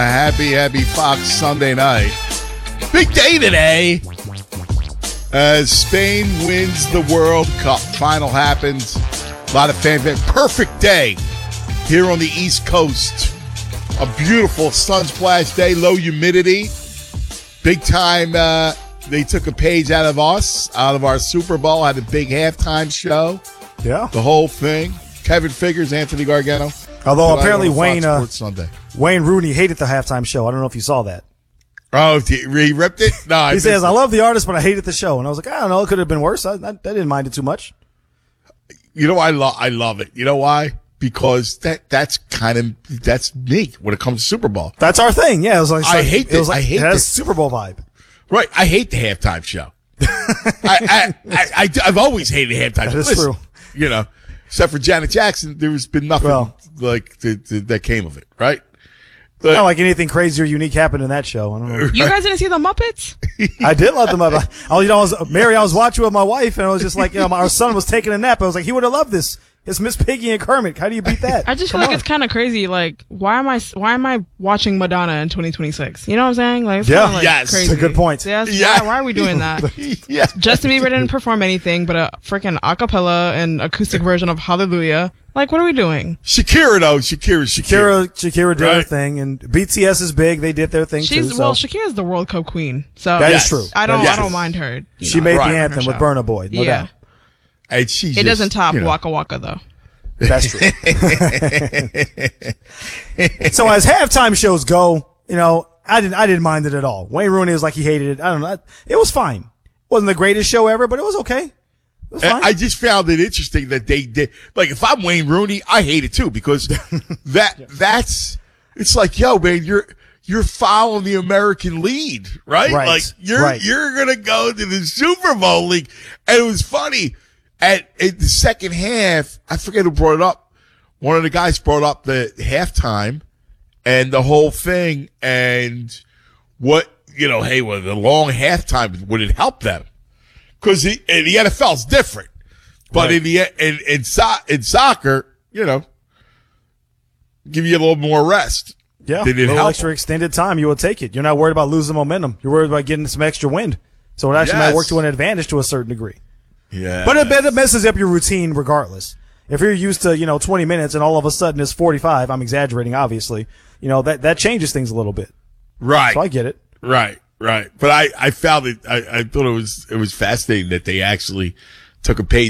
Happy Fox Sunday night. Big day today as Spain wins the World Cup. Final happens. A lot of fanfare. Perfect day here on the East Coast. A beautiful sun-splashed day, low humidity. Big time. They took a page out of us, out of our Super Bowl, had a big halftime show. Yeah. The whole thing. Kevin Figures, Anthony Gargano. Although apparently Wayne Rooney hated the halftime show. I don't know if you saw that. Oh, he ripped it? No, he says, I love the artist, but I hated the show. And I was like, I don't know. It could have been worse. I didn't mind it too much. You know, I love it. You know why? Because that's me when it comes to Super Bowl. That's our thing. Yeah. It was like, I hate this. It has Super Bowl vibe. Right. I hate the halftime show. I've always hated halftime. That is true. You know, except for Janet Jackson, there's been nothing that came of it. Right. But, not like anything crazy or unique happened in that show. I don't know. You guys didn't see the Muppets? I did love the Muppets. I was watching with my wife, and I was just like, our son was taking a nap. I was like, he would have loved this. It's Miss Piggy and Kermit. How do you beat that? I just feel like it's kind of crazy. Like, why am I watching Madonna in 2026? You know what I'm saying? Like, it's kinda, like, yes, crazy. It's a good point. Yeah. Why are we doing that? yeah. Justin Bieber didn't perform anything but a freaking acapella and acoustic version of Hallelujah. Like, what are we doing? Shakira did her thing, and BTS is big. They did their thing too. Well, Shakira's the World Cup queen, so that is true. I don't mind her. She made the anthem with Burna Boy, no doubt. And it doesn't top Waka Waka though. That's true. So as halftime shows go, I didn't mind it at all. Wayne Rooney was like he hated it. I don't know. It was fine. Wasn't the greatest show ever, but it was okay. It was fine. I just found it interesting that they did. Like, if I'm Wayne Rooney, I hate it too because it's like, yo, man, you're following the American lead, right? Like you're gonna go to the Super Bowl league, and it was funny. At the second half, I forget who brought it up. One of the guys brought up the halftime and the whole thing, and the long halftime, would it help them? Because the NFL's different, but in soccer, give you a little more rest. Yeah, a little extra extended time, you will take it. You're not worried about losing momentum. You're worried about getting some extra wind. So it actually might work to an advantage to a certain degree. Yeah, but it messes up your routine regardless. If you're used to 20 minutes and all of a sudden it's 45, I'm exaggerating, obviously. That changes things a little bit. Right. So I get it. Right. But I found it. I thought it was fascinating that they actually took a page